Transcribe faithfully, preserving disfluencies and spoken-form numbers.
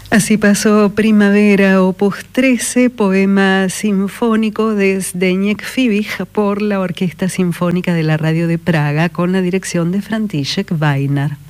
Así pasó Primavera, opus trece, poema sinfónico de Zdeněk Fibich por la Orquesta Sinfónica de la Radio de Praga con la dirección de František Vajnar.